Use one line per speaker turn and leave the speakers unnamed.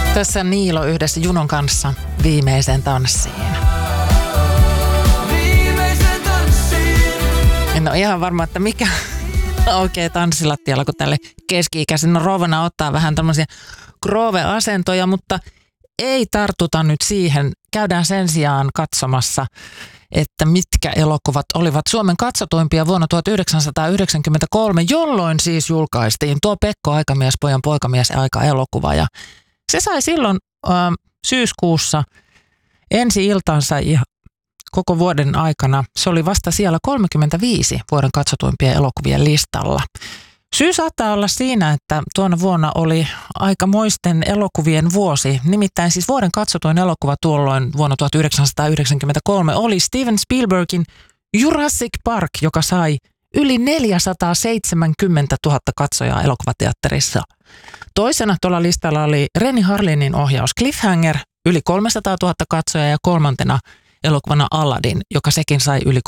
Tässä Niilo yhdessä Junon kanssa viimeiseen tanssiin. En ole ihan varma, että mikä oikein tanssilattialla, kun tälle keski-ikäisen rovana ottaa vähän tämmöisiä groove-asentoja, mutta ei tartuta nyt siihen. Käydään sen sijaan katsomassa, että mitkä elokuvat olivat Suomen katsotuimpia vuonna 1993, jolloin siis julkaistiin tuo Pekko Aikamies, pojan poikamies aika-elokuva. Ja se sai silloin syyskuussa ensi iltansa ja koko vuoden aikana. Se oli vasta siellä 35 vuoden katsotuimpien elokuvien listalla. Syy saattaa olla siinä, että tuona vuonna oli aikamoisten elokuvien vuosi. Nimittäin siis vuoden katsotuin elokuva tuolloin vuonna 1993 oli Steven Spielbergin Jurassic Park, joka sai yli 470 000 katsojaa elokuvateatterissa. Toisena tuolla listalla oli Renny Harlinin ohjaus Cliffhanger, yli 300 000 katsojaa, ja kolmantena elokuvana Aladdin, joka sekin sai yli